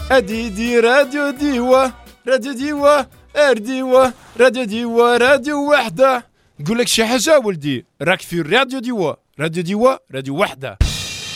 أديدي راديو ديوة، راديو ديوة، أرديوة، راديو ديوة، راديو وحدة. نقول لك شي حاجة ولدي، راك في راديو ديوة، راديو ديوة، راديو وحدة.